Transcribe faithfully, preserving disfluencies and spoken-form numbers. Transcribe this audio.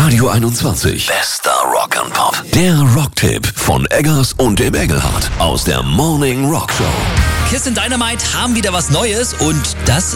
Radio einundzwanzig. Bester Rock and Pop. Der Rocktipp von Eggers und dem Engelhardt aus der Morning Rock Show. Kiss and Dynamite haben wieder was Neues und das